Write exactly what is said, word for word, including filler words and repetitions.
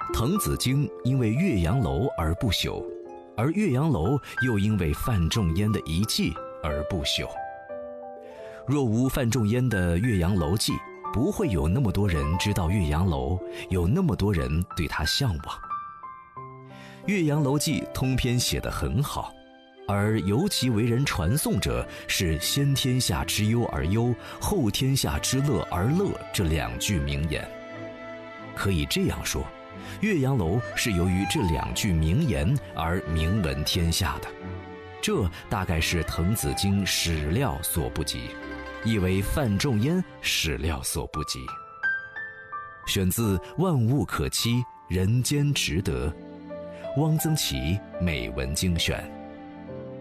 滕子京因为岳阳楼而不朽，而岳阳楼又因为范仲淹的遗迹而不朽。若无范仲淹的《岳阳楼记》，不会有那么多人知道岳阳楼，有那么多人对它向往。《岳阳楼记》通篇写得很好，而尤其为人传颂者是先天下之忧而忧，后天下之乐而乐这两句名言。可以这样说，岳阳楼是由于这两句名言而名闻天下的，这大概是滕子京史料所不及，亦为范仲淹史料所不及。选自《万物可期，人间值得》，汪曾祺美文精选。